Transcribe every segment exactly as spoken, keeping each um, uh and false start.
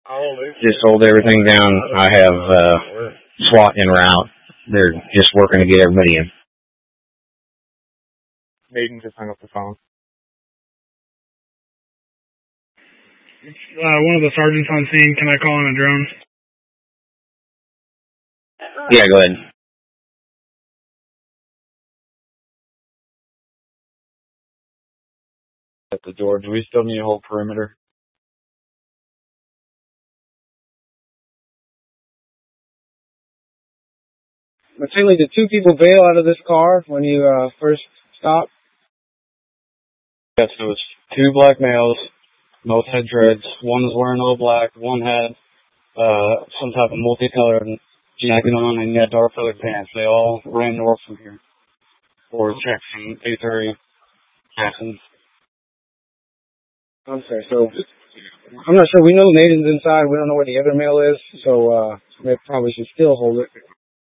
Just hold everything down. I have uh, SWAT en route. They're just working to get everybody in. Maiden just hung up the phone. Uh, one of the sergeants on scene. Can I call on a drone? Yeah, go ahead. At the door. Do we still need a whole perimeter? McKinley, did two people bail out of this car when you uh, first stopped? Yes, it was two black males. Both had dreads. One was wearing all black. One had uh, some type of multicolored jacket on, and he had dark colored pants. They all ran north from here. Or checked from eight thirty. Jackson. I'm sorry, so I'm not sure. We know Nathan's inside. We don't know where the other male is, so uh, they probably should still hold it.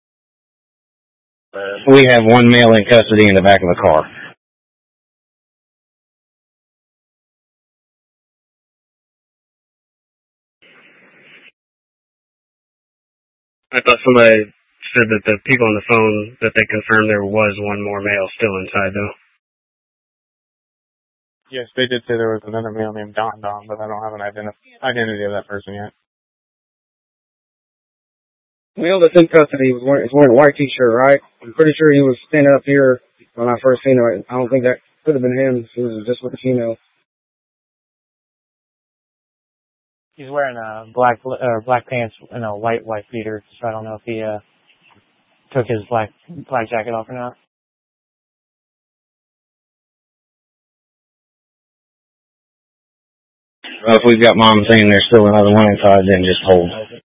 We have one male in custody in the back of the car. I thought somebody said that the people on the phone, that they confirmed there was one more male still inside, though. Yes, they did say there was another male named Don Don, but I don't have an identi- identity of that person yet. The male that's in custody was wearing, was wearing a white t-shirt, right? I'm pretty sure he was standing up here when I first seen him. I don't think that could have been him. He was just with the female. He's wearing a black uh, black pants and a white white beater, so I don't know if he uh, took his black black jacket off or not. Well, if we've got mom saying there's still another one inside, then just hold.